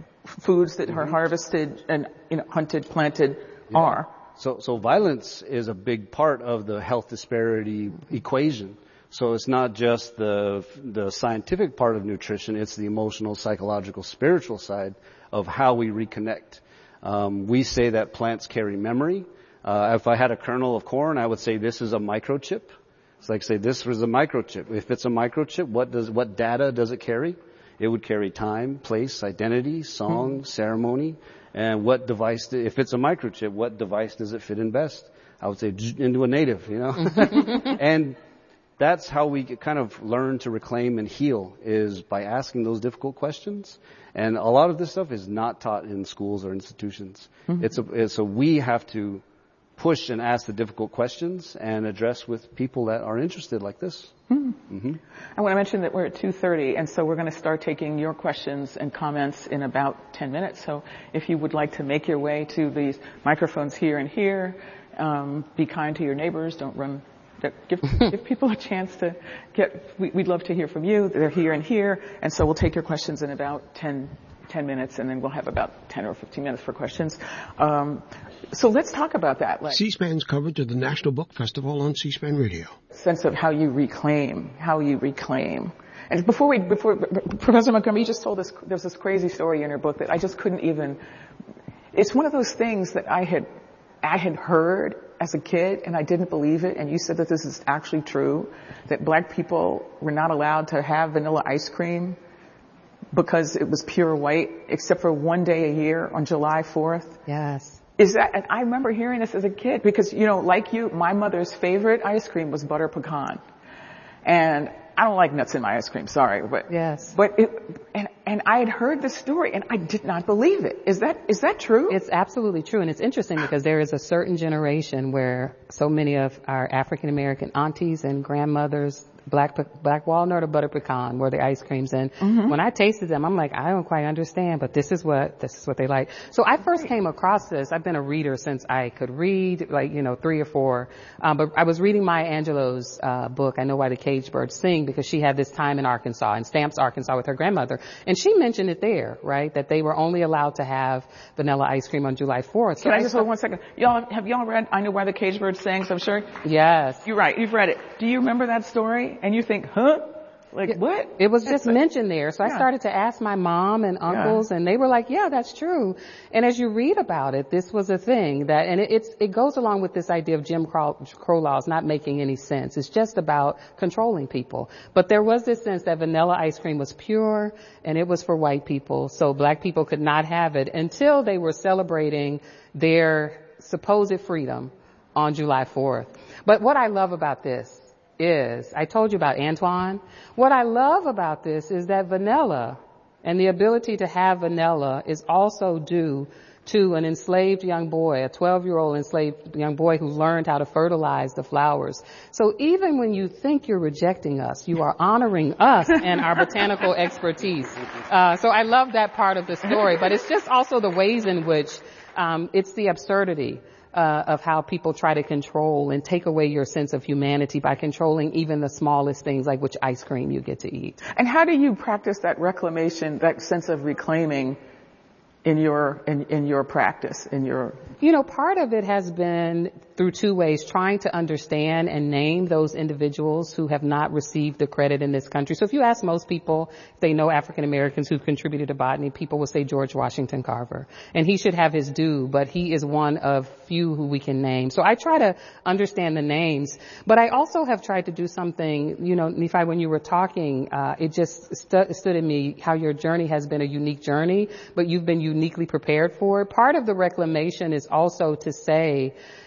foods that mm-hmm. are harvested and you know, hunted, planted yeah. are. So, so violence is a big part of the health disparity equation. So it's not just the the scientific part of nutrition, it's the emotional, psychological, spiritual side of how we reconnect. Um, we say that plants carry memory. Uh, if I had a kernel of corn, I would say this is a microchip. It's like say this was a microchip. If it's a microchip, what does what data does it carry? It would carry time, place, identity, song, mm-hmm. ceremony, and what device. If it's a microchip, what device does it fit in best? I would say into a native, you know. And that's how we kind of learn to reclaim and heal, is by asking those difficult questions. And a lot of this stuff is not taught in schools or institutions. Mm-hmm. It's a, it's a, we have to push and ask the difficult questions and address with people that are interested like this. Mm-hmm. Mm-hmm. I want to mention that we're at two thirty, and so we're going to start taking your questions and comments in about ten minutes. So if you would like to make your way to these microphones here and here, um, be kind to your neighbors, don't run Give, give people a chance to get, we, we'd love to hear from you. They're here and here. And so we'll take your questions in about ten, ten minutes, and then we'll have about ten or fifteen minutes for questions. Um, so let's talk about that. Like, C-SPAN's coverage of the National Book Festival on C-SPAN Radio. Sense of how you reclaim, how you reclaim. And before we, before, Professor Montgomery, you just told us, there's this crazy story in your book that I just couldn't even, it's one of those things that I had, I had heard as a kid, and I didn't believe it, and you said that this is actually true, that black people were not allowed to have vanilla ice cream because it was pure white, except for one day a year on July fourth. Yes. Is that, and I remember hearing this as a kid, because, you know, like you, my mother's favorite ice cream was butter pecan. And I don't like nuts in my ice cream, sorry, but yes. But it, and and I had heard this story and I did not believe it. Is that is that true? It's absolutely true, and it's interesting because there is a certain generation where so many of our African American aunties and grandmothers, black black walnut or butter pecan were the ice creams, and mm-hmm. when I tasted them, I'm like, I don't quite understand, but this is what this is what they like. So I first came across this. I've been a reader since I could read, like you know, three or four. Um, but I was reading Maya Angelou's uh, book, I Know Why the Caged Birds Sing, because she had this time in Arkansas, in Stamps, Arkansas, with her grandmother, and she mentioned it there, right? That they were only allowed to have vanilla ice cream on July fourth. So Can I just hold one second? Y'all have y'all read I Know Why the Caged Birds Sing? I'm sure. Yes. You're right. You've read it. Do you remember that story? And you think, huh? Like, yeah, what? It was just mentioned there. So yeah. I started to ask my mom and uncles, yeah. and they were like, yeah, that's true. And as you read about it, this was a thing that, and it, it's, it goes along with this idea of Jim Crow, Crow laws not making any sense. It's just about controlling people. But there was this sense that vanilla ice cream was pure and it was for white people. So black people could not have it until they were celebrating their supposed freedom on July fourth. But what I love about this is, I told you about Antoine. What I love about this is that vanilla and the ability to have vanilla is also due to an enslaved young boy, a twelve-year-old enslaved young boy who learned how to fertilize the flowers. So even when you think you're rejecting us, you are honoring us and our botanical expertise. Uh, so I love that part of the story, but it's just also the ways in which um, it's the absurdity Uh, of how people try to control and take away your sense of humanity by controlling even the smallest things, like which ice cream you get to eat. And how do you practice that reclamation, that sense of reclaiming in your in, in your practice, in your... You know, part of it has been through two ways, trying to understand and name those individuals who have not received the credit in this country. So if you ask most people, if they know African Americans who've contributed to botany, people will say George Washington Carver. And he should have his due, but he is one of few who we can name. So I try to understand the names, but I also have tried to do something, you know, Nephi, when you were talking, uh, it just stu- stood in me how your journey has been a unique journey, but you've been uniquely prepared for it. Part of the reclamation is also to say,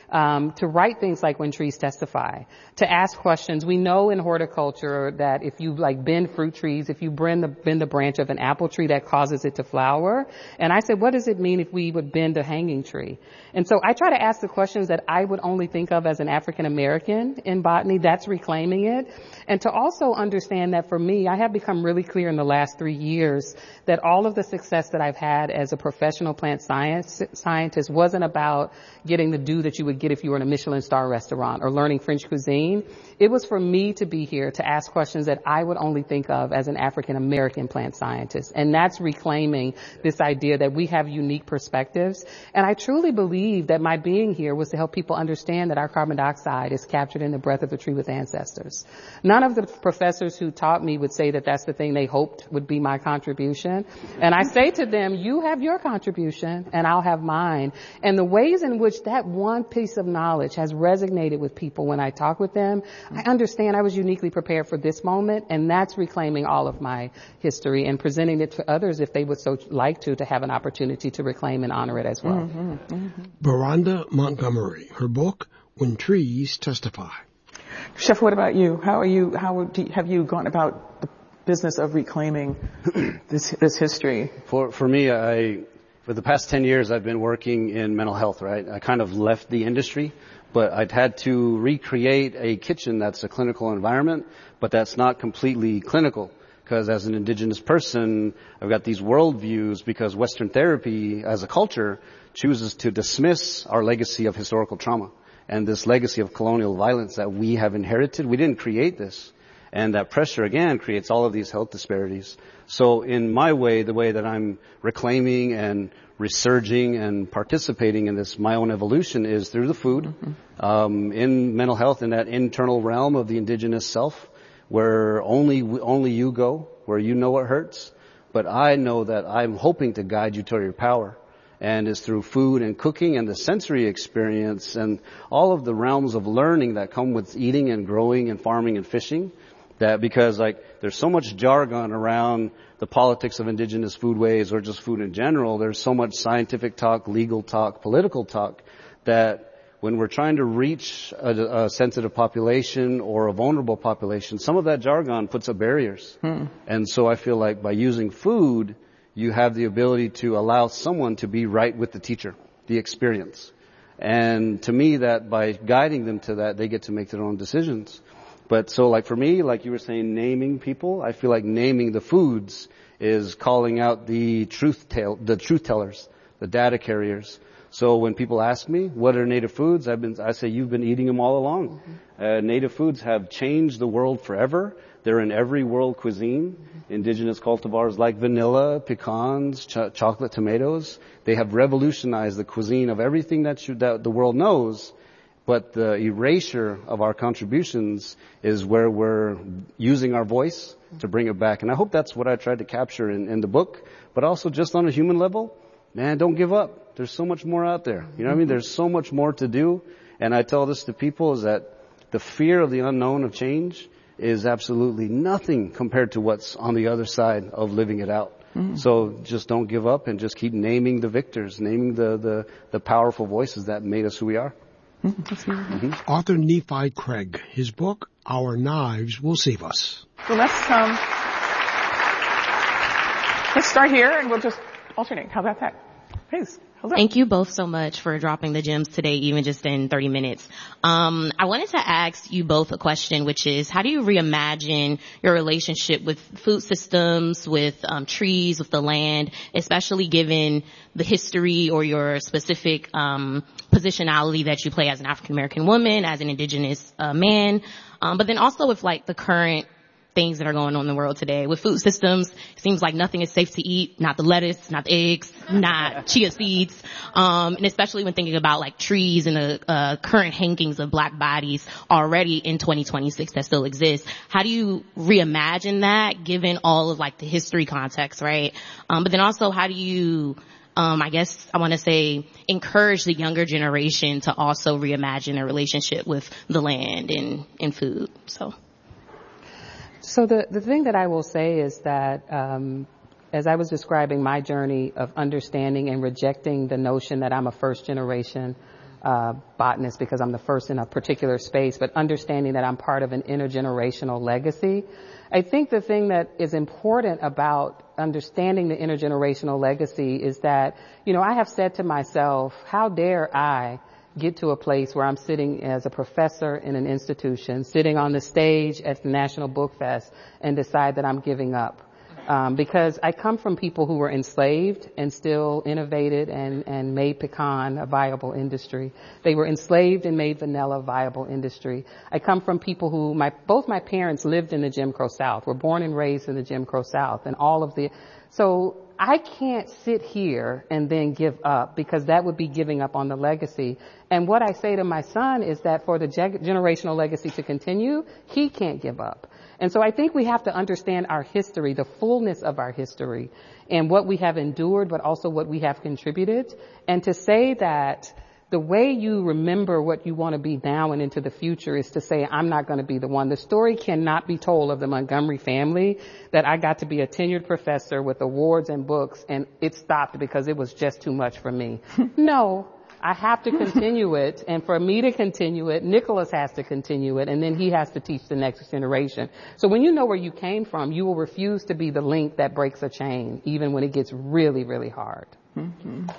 um, to write things like When Trees Testify, to ask questions. We know in horticulture that if you like bend fruit trees, if you bend the, bend the branch of an apple tree, that causes it to flower. And I said, what does it mean if we would bend a hanging tree? And so I try to ask the questions that I would only think of as an African American in botany. That's reclaiming it. And to also understand that for me, I have become really clear in the last three years that all of the success that I've had as a professional plant science scientist wasn't about getting the due that you would get if you were in a Michelin star restaurant or learning French cuisine. It was for me to be here to ask questions that I would only think of as an African American plant scientist. And that's reclaiming this idea that we have unique perspectives. And I truly believe that my being here was to help people understand that our carbon dioxide is captured in the breath of the tree with ancestors. None of the professors who taught me would say that that's the thing they hoped would be my contribution. And I say to them, you have your contribution and I'll have mine. And the ways in which that one piece of knowledge has resonated with people when I talk with them, I understand I was uniquely prepared for this moment, and that's reclaiming all of my history and presenting it to others if they would so like to, to have an opportunity to reclaim and honor it as well. Mm-hmm, mm-hmm. Veranda Montgomery, her book, When Trees Testify. Chef, what about you? How are you, how do you, have you gone about the business of reclaiming this, this history? For, for me, I, for the past ten years, I've been working in mental health, right? I kind of left the industry, but I'd had to recreate a kitchen that's a clinical environment, but that's not completely clinical. Because as an indigenous person, I've got these worldviews because Western therapy as a culture chooses to dismiss our legacy of historical trauma and this legacy of colonial violence that we have inherited. We didn't create this. And that pressure, again, creates all of these health disparities. So in my way, the way that I'm reclaiming and resurging and participating in this, my own evolution, is through the food, mm-hmm. um, in mental health, in that internal realm of the indigenous self, where only only you go, where you know what hurts. But I know that I'm hoping to guide you to your power. And it's through food and cooking and the sensory experience and all of the realms of learning that come with eating and growing and farming and fishing. That because like there's so much jargon around the politics of indigenous foodways or just food in general. There's so much scientific talk, legal talk, political talk that when we're trying to reach a, a sensitive population or a vulnerable population, some of that jargon puts up barriers. Hmm. And so I feel like by using food, you have the ability to allow someone to be right with the teacher, the experience. And to me, that by guiding them to that, they get to make their own decisions. But so like for me, like you were saying, naming people, I feel like naming the foods is calling out the truth tell, the truth tellers, the data carriers. So when people ask me, what are native foods? I've been, I say, you've been eating them all along. Mm-hmm. Uh, native foods have changed the world forever. They're in every world cuisine. Mm-hmm. Indigenous cultivars like vanilla, pecans, ch- chocolate tomatoes. They have revolutionized the cuisine of everything that, you, that the world knows. But the erasure of our contributions is where we're using our voice to bring it back. And I hope that's what I tried to capture in, in the book. But also just on a human level, man, don't give up. There's so much more out there. You know what I mean? There's so much more to do. And I tell this to people is that the fear of the unknown of change is absolutely nothing compared to what's on the other side of living it out. Mm-hmm. So just don't give up and just keep naming the victors, naming the, the, the powerful voices that made us who we are. Mm-hmm. Author Nephi Craig, his book, Our Knives Will Save Us. Well, let's, um, let's start here and we'll just alternate. How about that? Please. Thank you both so much for dropping the gems today, even just in thirty minutes. Um, I wanted to ask you both a question, which is, how do you reimagine your relationship with food systems, with um, trees, with the land, especially given the history or your specific um, positionality that you play as an African American woman, as an indigenous uh, man, um, but then also with like the current things that are going on in the world today. With food systems, it seems like nothing is safe to eat, not the lettuce, not the eggs, not chia seeds. Um, and especially when thinking about like trees and the uh, current hangings of black bodies already in twenty twenty-six that still exist. How do you reimagine that given all of like the history context, right? Um, but then also how do you, um, I guess I want to say encourage the younger generation to also reimagine their relationship with the land and, and food? So. So the, the thing that I will say is that um, as I was describing my journey of understanding and rejecting the notion that I'm a first generation uh, botanist because I'm the first in a particular space, but understanding that I'm part of an intergenerational legacy. I think the thing that is important about understanding the intergenerational legacy is that, you know, I have said to myself, how dare I get to a place where I'm sitting as a professor in an institution, sitting on the stage at the National Book Fest and decide that I'm giving up. Um, because I come from people who were enslaved and still innovated and, and made pecan a viable industry. They were enslaved and made vanilla a viable industry. I come from people who, my, both my parents lived in the Jim Crow South, were born and raised in the Jim Crow South, and all of the, so I can't sit here and then give up because that would be giving up on the legacy. And what I say to my son is that for the ge- generational legacy to continue, he can't give up. And so I think we have to understand our history, the fullness of our history, and what we have endured, but also what we have contributed. And to say that the way you remember what you want to be now and into the future is to say, I'm not going to be the one. The story cannot be told of the Montgomery family that I got to be a tenured professor with awards and books, and it stopped because it was just too much for me. No. I have to continue it, and for me to continue it, Nicholas has to continue it, and then he has to teach the next generation. So when you know where you came from, you will refuse to be the link that breaks a chain, even when it gets really, really hard. Mm-hmm.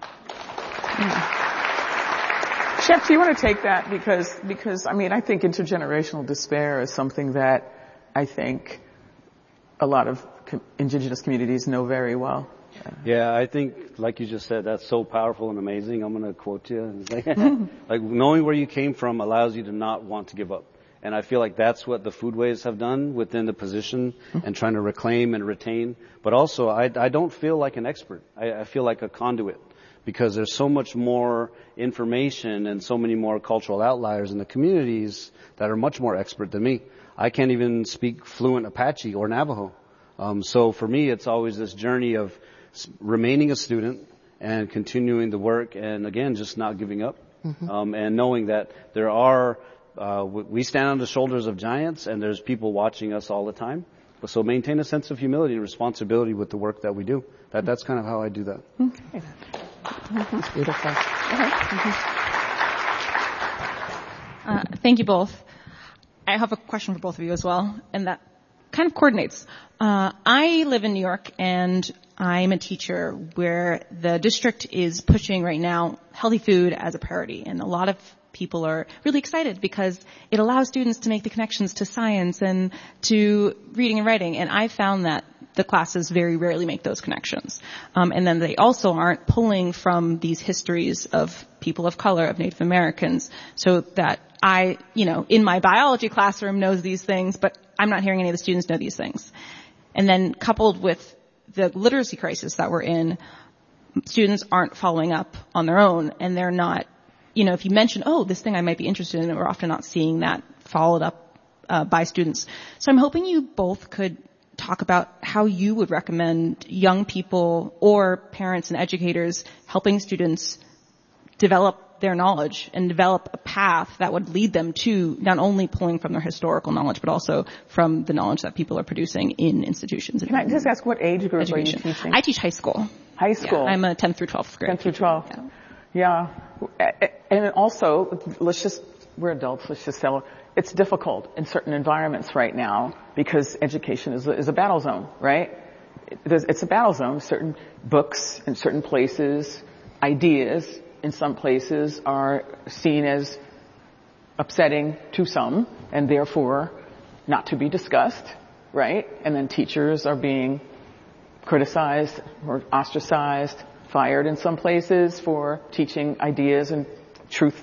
Yeah. Chef, do you want to take that? Because, because, I mean, I think intergenerational despair is something that I think a lot of co- indigenous communities know very well. Yeah, I think, like you just said, that's so powerful and amazing. I'm going to quote you. Like, like knowing where you came from allows you to not want to give up. And I feel like that's what the Foodways have done within the position and trying to reclaim and retain. But also, I, I don't feel like an expert. I, I feel like a conduit because there's so much more information and so many more cultural outliers in the communities that are much more expert than me. I can't even speak fluent Apache or Navajo. Um, so for me, it's always this journey of remaining a student and continuing the work and again just not giving up. Mm-hmm. um and knowing that there are uh we stand on the shoulders of giants and there's people watching us all the time, but so maintain a sense of humility and responsibility with the work that we do. That that's kind of how I do that. Okay. That's beautiful. Mm-hmm. Uh, thank you both. I have a question for both of you as well, and that kind of coordinates. Uh, I live in New York, and I'm a teacher where the district is pushing right now healthy food as a priority, and a lot of people are really excited because it allows students to make the connections to science and to reading and writing, and I found that the classes very rarely make those connections. Um, and then they also aren't pulling from these histories of people of color, of Native Americans, so that I, you know, in my biology classroom knows these things, but I'm not hearing any of the students know these things. And then coupled with the literacy crisis that we're in, students aren't following up on their own, and they're not, you know, if you mention, oh, this thing I might be interested in, we're often not seeing that followed up uh, by students. So I'm hoping you both could talk about how you would recommend young people or parents and educators helping students develop their knowledge and develop a path that would lead them to not only pulling from their historical knowledge, but also from the knowledge that people are producing in institutions. Can I just ask what age group education. are you teaching? I teach high school. High school? Yeah, I'm a tenth through twelfth grade. tenth through twelfth. Yeah. yeah. And also, let's just, we're adults, let's just tell, it's difficult in certain environments right now because education is a, is a battle zone, right? It's a battle zone. Certain books in certain places, ideas in some places are seen as upsetting to some and therefore not to be discussed, right? And then teachers are being criticized or ostracized, fired in some places for teaching ideas and truth,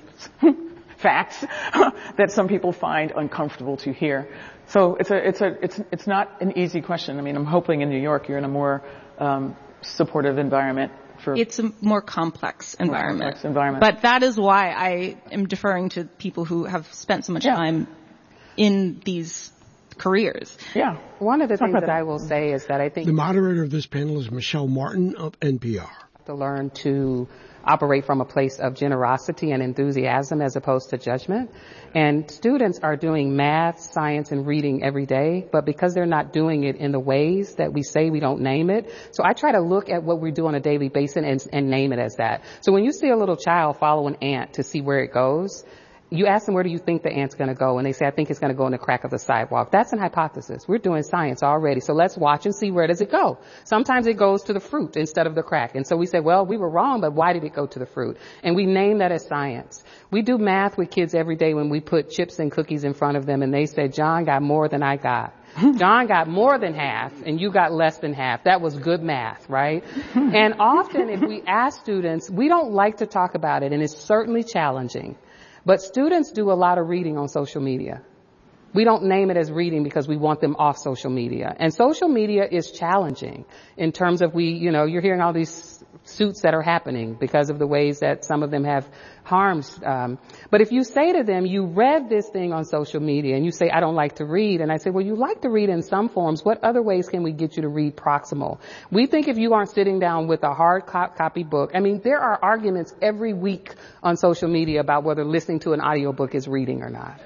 facts that some people find uncomfortable to hear. So it's a, it's a, it's, it's not an easy question. I mean, I'm hoping in New York you're in a more um, supportive environment. For it's a more complex environment. More complex environment. But that is why I am deferring to people who have spent so much yeah. time in these careers. Yeah. One of the Talk things that that. I will say is that I think the moderator of this panel is Michelle Martin of N P R. have to learn to operate from a place of generosity and enthusiasm as opposed to judgment. And students are doing math, science, and reading every day, but because they're not doing it in the ways that we say, we don't name it. So I try to look at what we do on a daily basis and, and name it as that. So when you see a little child follow an ant to see where it goes, you ask them, where do you think the ant's going to go? And they say, I think it's going to go in the crack of the sidewalk. That's an hypothesis. We're doing science already. So let's watch and see, where does it go? Sometimes it goes to the fruit instead of the crack. And so we say, well, we were wrong, but why did it go to the fruit? And we name that as science. We do math with kids every day when we put chips and cookies in front of them and they say, John got more than I got. John got more than half and you got less than half. That was good math, right? And often if we ask students, we don't like to talk about it, and it's certainly challenging. But students do a lot of reading on social media. We don't name it as reading because we want them off social media. And social media is challenging in terms of we, you know, you're hearing all these suits that are happening because of the ways that some of them have harms. Um, but if you say to them, you read this thing on social media, and you say, I don't like to read. And I say, well, you like to read in some forms. What other ways can we get you to read proximal? We think if you aren't sitting down with a hard co- copy book, I mean, there are arguments every week on social media about whether listening to an audiobook is reading or not.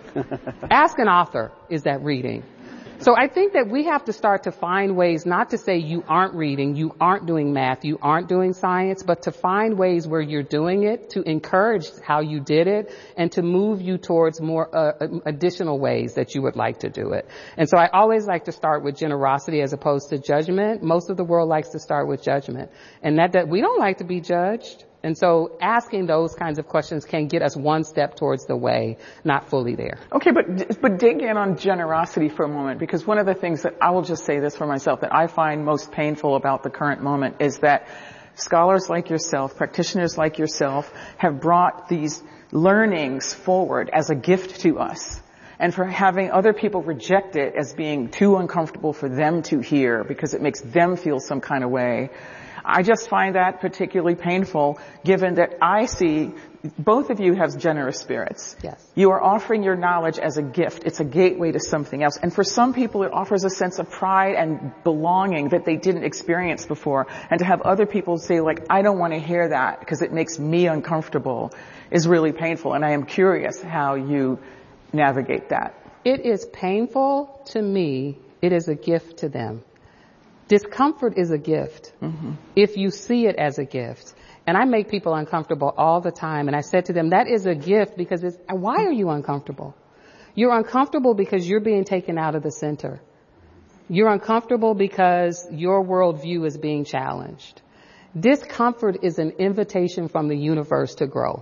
Ask an author, is that reading? So I think that we have to start to find ways not to say you aren't reading, you aren't doing math, you aren't doing science, but to find ways where you're doing it, to encourage how you did it, and to move you towards more uh, additional ways that you would like to do it. And so I always like to start with generosity as opposed to judgment. Most of the world likes to start with judgment. And that, that we don't like to be judged. And so asking those kinds of questions can get us one step towards the way, not fully there. Okay, but but dig in on generosity for a moment, because one of the things that I will just say this for myself that I find most painful about the current moment is that scholars like yourself, practitioners like yourself, have brought these learnings forward as a gift to us. And for having other people reject it as being too uncomfortable for them to hear because it makes them feel some kind of way, I just find that particularly painful, given that I see both of you have generous spirits. Yes. You are offering your knowledge as a gift. It's a gateway to something else. And for some people, it offers a sense of pride and belonging that they didn't experience before. And to have other people say, like, I don't want to hear that because it makes me uncomfortable is really painful. And I am curious how you navigate that. It is painful to me. It is a gift to them. Discomfort is a gift. Mm-hmm. If you see it as a gift. And I make people uncomfortable all the time. And I said to them, that is a gift because it's, why are you uncomfortable? You're uncomfortable because you're being taken out of the center. You're uncomfortable because your worldview is being challenged. Discomfort is an invitation from the universe to grow.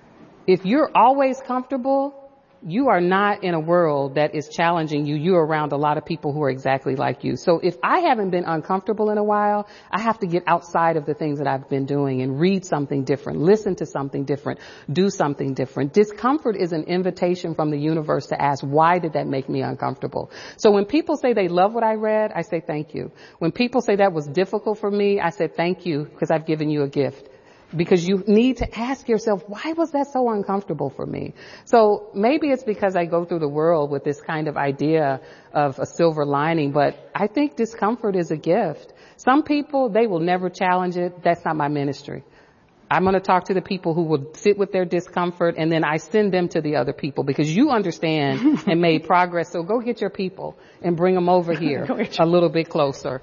If you're always comfortable, you are not in a world that is challenging you. You're around a lot of people who are exactly like you. So if I haven't been uncomfortable in a while, I have to get outside of the things that I've been doing and read something different, listen to something different, do something different. Discomfort is an invitation from the universe to ask, why did that make me uncomfortable? So when people say they love what I read, I say thank you. When people say that was difficult for me, I say thank you because I've given you a gift. Because you need to ask yourself, why was that so uncomfortable for me? So maybe it's because I go through the world with this kind of idea of a silver lining, but I think discomfort is a gift. Some people, they will never challenge it. That's not my ministry. I'm going to talk to the people who will sit with their discomfort, and then I send them to the other people because you understand and made progress. So go get your people and bring them over here a little bit closer.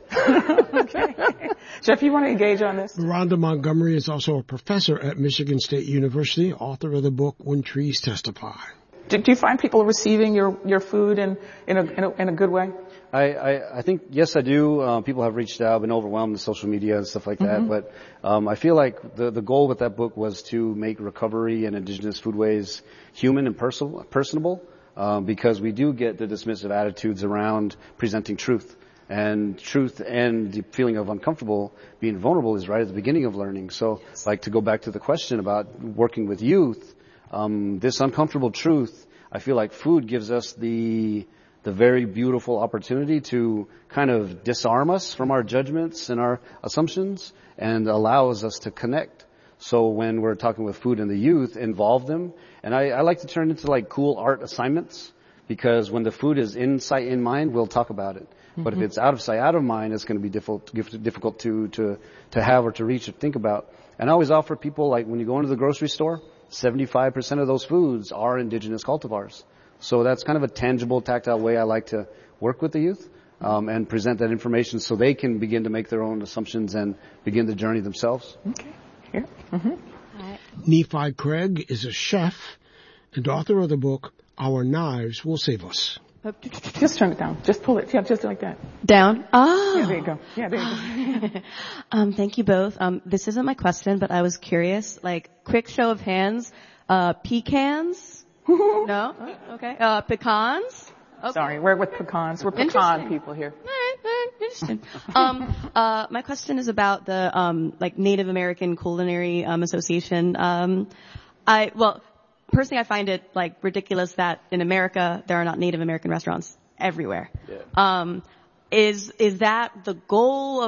Okay. Jeff, you want to engage on this? Rhonda Montgomery is also a professor at Michigan State University, author of the book When Trees Testify. Do, do you find people receiving your, your food in, in, a, in, a, in a good way? I, I, I think, yes, I do. Um, people have reached out, been overwhelmed with social media and stuff like that. Mm-hmm. But um, I feel like the, the goal with that book was to make recovery and indigenous foodways human and personal, personable, um, because we do get the dismissive attitudes around presenting truth. And truth and the feeling of uncomfortable, being vulnerable is right at the beginning of learning. So, yes. Like to go back to the question about working with youth, um, this uncomfortable truth, I feel like food gives us the the very beautiful opportunity to kind of disarm us from our judgments and our assumptions and allows us to connect. So when we're talking with food and the youth, involve them. And I, I like to turn it into like cool art assignments. Because when the food is in sight, in mind, we'll talk about it. Mm-hmm. But if it's out of sight, out of mind, it's going to be difficult, difficult to, to, to have or to reach or think about. And I always offer people, like when you go into the grocery store, seventy-five percent of those foods are indigenous cultivars. So that's kind of a tangible, tactile way I like to work with the youth, um, and present that information so they can begin to make their own assumptions and begin the journey themselves. Okay. Here. Mm-hmm. Nephi Craig is a chef and author of the book, Our Knives Will Save Us. Just turn it down. Just pull it. Yeah, just like that. Down. Oh. Yeah, there you go. Yeah, there you go. um, thank you both. Um, this isn't my question, but I was curious. Like, quick show of hands. Uh, pecans? No? Oh, okay. Uh, pecans? Okay. Sorry, we're with pecans. We're pecan people here. All right, all right, interesting. um, uh, my question is about the um, like Native American Culinary um, Association. Um, I well. Personally, I find it like ridiculous that in America there are not Native American restaurants everywhere. Yeah. Um, is is that the goal of